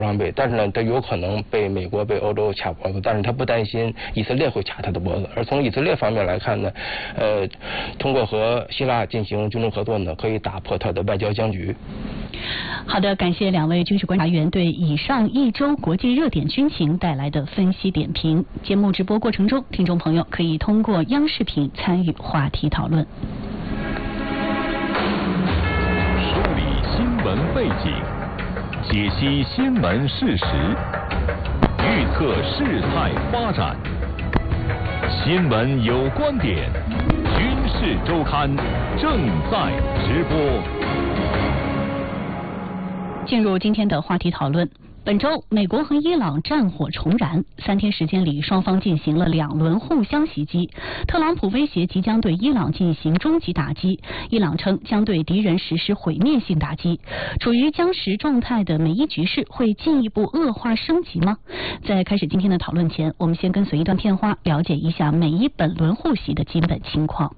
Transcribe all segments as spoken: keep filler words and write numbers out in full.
装备，但是呢，它有可能被美国、被欧洲卡脖子，但是他不担心以色列会卡他的脖子。而从以色列方面来看呢，呃，通过和希腊进行军事合作呢，可以打破他的外交僵局。 好的，感谢两位军事观察员对以上一周国际热点军情带来的分析点评。节目直播过程中，听众朋友可以通过央视频参与话题讨论。 梳理新闻背景，解析新闻事实，预测事态发展。新闻有观点，军事周刊正在直播。 进入今天的话题讨论。本周，美国和伊朗战火重燃，三天时间里，双方进行了两轮互相袭击。特朗普威胁即将对伊朗进行终极打击，伊朗称将对敌人实施毁灭性打击。处于僵持状态的美伊局势会进一步恶化升级吗？在开始今天的讨论前，我们先跟随一段片花，了解一下美伊本轮互袭的基本情况。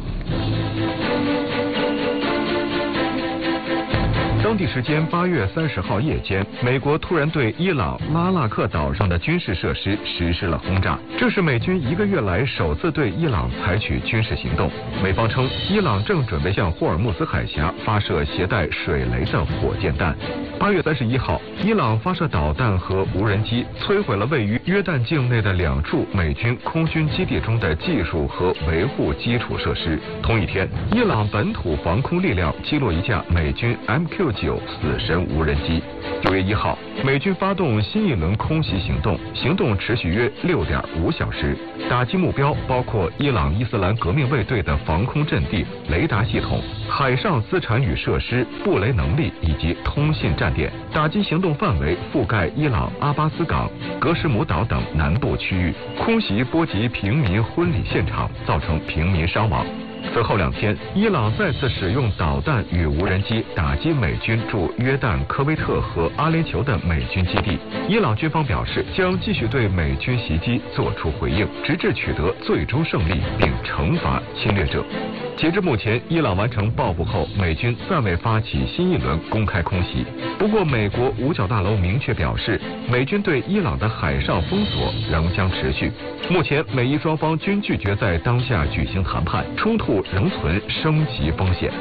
当地时间八月三十号夜间，美国突然对伊朗拉纳克岛上的军事设施实施了轰炸，这是美军一个月来首次对伊朗采取军事行动。美方称，伊朗正准备向霍尔木兹海峡发射携带水雷的火箭弹。八月三十一号，伊朗发射导弹和无人机，摧毁了位于约旦境内的两处美军空军基地中的技术和维护基础设施。同一天，伊朗本土防空力量击落一架美军 M Q 九死神无人机。九月一号，美军发动新一轮空袭行动，行动持续约六点五小时，打击目标包括伊朗伊斯兰革命卫队的防空阵地、雷达系统、海上资产与设施、布雷能力以及通信站点。打击行动范围覆盖伊朗阿巴斯港、格什姆岛等南部区域，空袭波及平民婚礼现场，造成平民伤亡。此后两天，伊朗再次使用导弹与无人机打击美军驻约旦、科威特和阿联酋的美军基地。伊朗军方表示，将继续对美军袭击作出回应，直至取得最终胜利并惩罚侵略者。截至目前，伊朗完成报复后，美军暂未发起新一轮公开空袭。不过，美国五角大楼明确表示，美军对伊朗的海上封锁仍将持续。目前，美伊双方均拒绝在当下举行谈判，冲突仍存升级风险。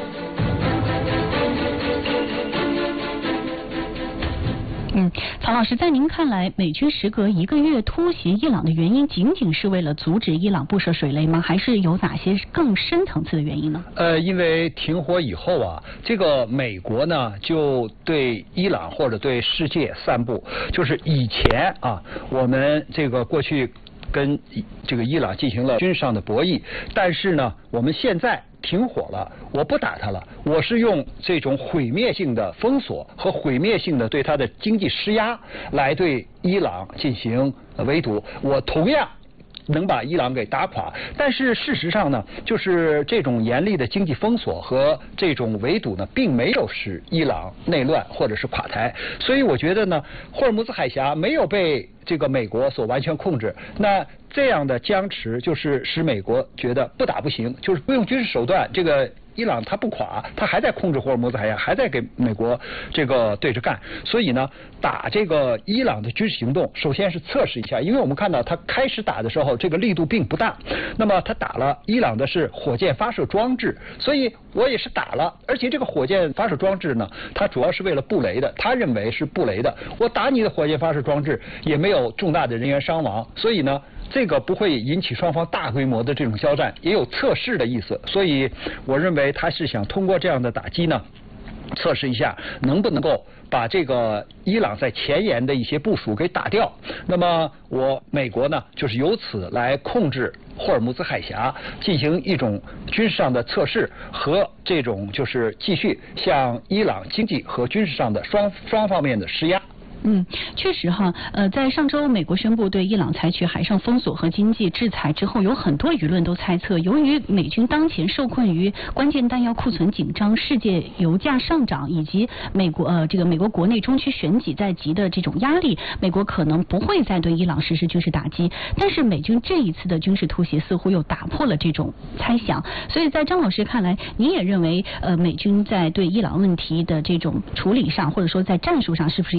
嗯，曹老师，在您看来，美军时隔一个月突袭伊朗的原因，仅仅是为了阻止伊朗布设水雷吗？还是有哪些更深层次的原因呢？ 呃，因为停火以后啊，这个美国呢就对伊朗或者对世界散布，就是以前啊，我们这个过去跟这个伊朗进行了军事上的博弈，但是呢，我们现在停火了，我不打他了，我是用这种毁灭性的封锁和毁灭性的对他的经济施压来对伊朗进行围堵，我同样能把伊朗给打垮。但是事实上呢，就是这种严厉的经济封锁和这种围堵呢，并没有使伊朗内乱或者是垮台。所以我觉得呢，霍尔木兹海峡没有被这个美国所完全控制，那这样的僵持就是使美国觉得不打不行，就是不用军事手段，这个伊朗他不垮，他还在控制霍尔木兹海峡，还在给美国这个对着干。所以呢，打这个伊朗的军事行动，首先是测试一下，因为我们看到他开始打的时候，这个力度并不大。那么他打了伊朗的是火箭发射装置，所以我也是打了，而且这个火箭发射装置呢，它主要是为了布雷的，他认为是布雷的。我打你的火箭发射装置也没有重大的人员伤亡，所以呢，这个不会引起双方大规模的这种交战，也有测试的意思。所以我认为他是想通过这样的打击呢，测试一下能不能够把这个伊朗在前沿的一些部署给打掉。那么我美国呢，就是由此来控制霍尔木兹海峡，进行一种军事上的测试和这种就是继续向伊朗经济和军事上的双双方面的施压。 嗯，确实哈，呃，在上周美国宣布对伊朗采取海上封锁和经济制裁之后，有很多舆论都猜测，由于美军当前受困于关键弹药库存紧张、世界油价上涨以及美国呃这个美国国内中区选举在即的这种压力，美国可能不会再对伊朗实施军事打击。但是美军这一次的军事突袭似乎又打破了这种猜想，所以在张老师看来，你也认为呃美军在对伊朗问题的这种处理上，或者说在战术上，是不是也出现了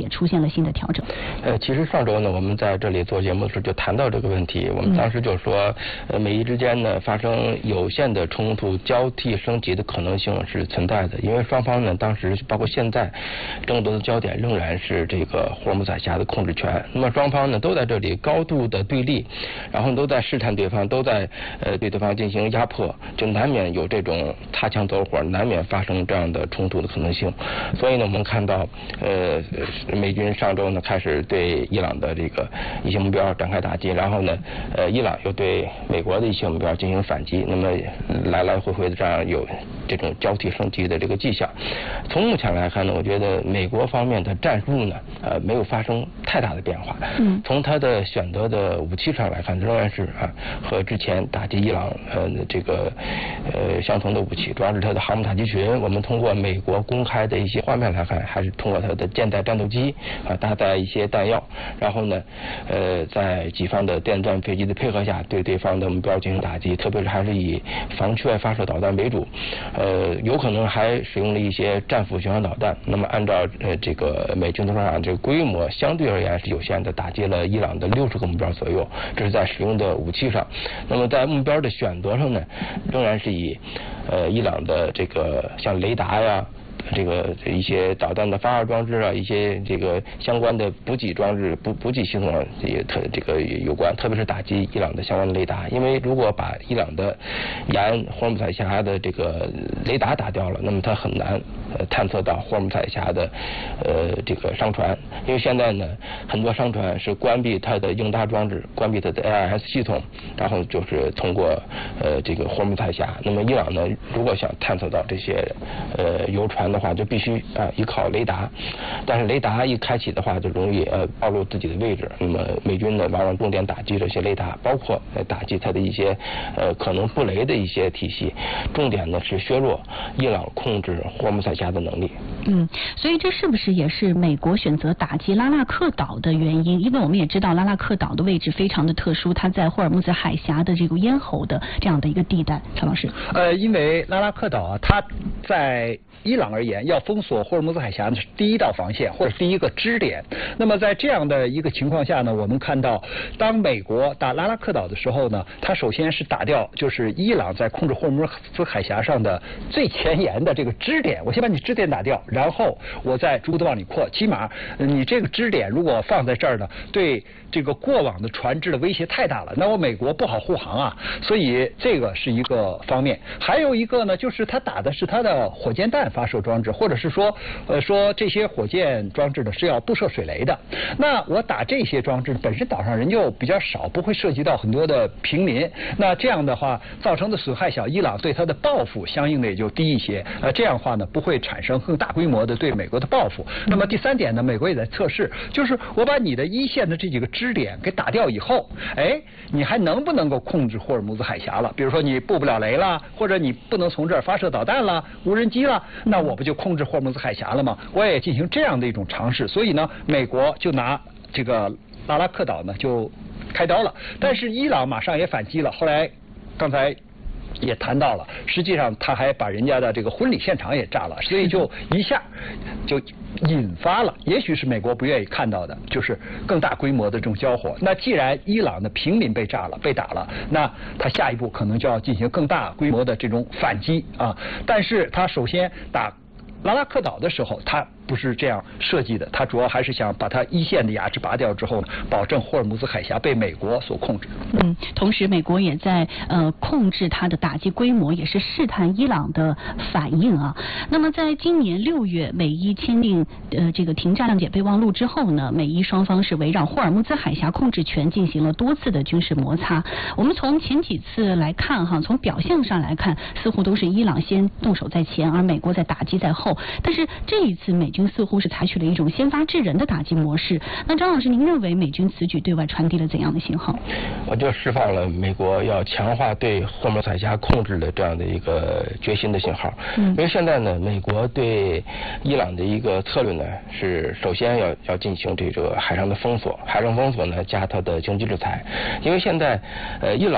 新的调整？ 呃，其实上周呢，我们在这里做节目的时候就谈到这个问题。我们当时就说，呃，美伊之间呢发生有限的冲突，交替升级的可能性是存在的。因为双方呢，当时包括现在，争夺的焦点仍然是这个霍尔木兹海峡的控制权。那么双方呢都在这里高度的对立，然后都在试探对方，都在呃对对方进行压迫，就难免有这种擦枪走火，难免发生这样的冲突的可能性。所以呢，我们看到，呃，美军上周呢开始对伊朗的这个一些目标展开打击，然后呢，呃，伊朗又对美国的一些目标进行反击，那么来来回回的这样有这种交替升级的这个迹象。从目前来看呢，我觉得美国方面的战术呢，呃，没有发生太大的变化。嗯。从他的选择的武器上来看，仍然是啊和之前打击伊朗呃这个呃相同的武器，主要是它的航母打击群。我们通过美国公开的一些画面来看，还是通过它的舰载战斗机啊搭载一些弹药，然后呢，呃，在己方的电战飞机的配合下，对对方的目标进行打击，特别是还是以防区外发射导弹为主，呃，有可能还使用了一些战斧巡航导弹。那么按照呃这个美军的说法，这个规模相对而言是有限的，打击了伊朗的六十个目标左右，这是在使用的武器上。那么在目标的选择上呢，仍然是以呃伊朗的这个像雷达呀，这个一些导弹的发射装置啊，一些这个相关的补给装置、补补给系统啊，也特这个有关，特别是打击伊朗的相关的雷达。因为如果把伊朗的沿霍尔木兹海峡的这个雷达打掉了，那么它很难呃探测到霍尔木兹海峡的呃这个商船。因为现在呢，很多商船是关闭它的应答装置，关闭它的 A I S 系统，然后就是通过呃这个霍尔木兹海峡。那么伊朗呢，如果想探测到这些呃游船的话，就必须啊、呃、依靠雷达，但是雷达一开启的话，就容易呃暴露自己的位置。那么美军呢，往往重点打击这些雷达，包括呃打击它的一些呃可能布雷的一些体系，重点呢是削弱伊朗控制霍尔木兹海峡的能力。 嗯，所以这是不是也是美国选择打击拉纳克岛的原因？因为我们也知道拉纳克岛的位置非常的特殊，它在霍尔木兹海峡的这个咽喉的这样的一个地带。曹老师， 呃，因为拉纳克岛啊，它在伊朗而言，要封锁霍尔木兹海峡是第一道防线或者第一个支点。那么在这样的一个情况下呢，我们看到，当美国打拉纳克岛的时候呢，它首先是打掉就是伊朗在控制霍尔木兹海峡上的最前沿的这个支点。我先把你支点打掉，然后我再逐步的往里扩。起码你这个支点如果放在这儿呢，对这个过往的船只的威胁太大了，那我美国不好护航啊。所以这个是一个方面。还有一个呢，就是它打的是它的火箭弹发射装置，或者是说，呃，说这些火箭装置呢是要布设水雷的。那我打这些装置，本身岛上人就比较少，不会涉及到很多的平民。那这样的话，造成的损害小，伊朗对它的报复相应的也就低一些。呃，这样的话呢，不会产生更大规模的对美国的报复。那么第三点呢，美国也在测试，就是我把你的一线的这几个支点给打掉以后，哎，你还能不能够控制霍尔木兹海峡了？比如说你布不了雷了，或者你不能从这儿发射导弹了、无人机了，那我不就控制霍尔木兹海峡了吗？我也进行这样的一种尝试，所以呢，美国就拿这个拉拉克岛呢就开刀了。但是伊朗马上也反击了，后来刚才也谈到了，实际上他还把人家的这个婚礼现场也炸了，所以就一下就引发了，也许是美国不愿意看到的，就是更大规模的这种交火。那既然伊朗的平民被炸了、被打了，那他下一步可能就要进行更大规模的这种反击啊。但是他首先打拉拉克岛的时候，他不是这样设计的，他主要还是想把它一线的牙齿拔掉之后呢，保证霍尔木兹海峡被美国所控制。 嗯，同时美国也在呃控制它的打击规模，也是试探伊朗的反应啊。那么在今年六月，美伊签订呃这个停战谅解备忘录之后呢，美伊双方是围绕霍尔木兹海峡控制权进行了多次的军事摩擦。我们从前几次来看哈，从表象上来看，似乎都是伊朗先动手在前，而美国在打击在后。但是这一次美军似乎是采取了一种先发制人的打击模式。那张老师，您认为美军此举对外传递了怎样的信号？ 我就释放了美国要强化对霍尔木兹海峡控制的这样的一个决心的信号。嗯，因为现在呢，美国对伊朗的一个策略呢是首先要要进行这个海上的封锁，海上封锁呢加它的经济制裁。因为现在呃伊朗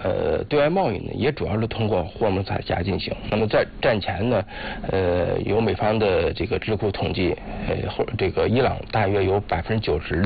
呃对外贸易呢，也主要是通过霍尔木兹海峡进行。那么在战前呢，呃，由美方的这个智库统计，呃，或这个伊朗大约有百分之九十。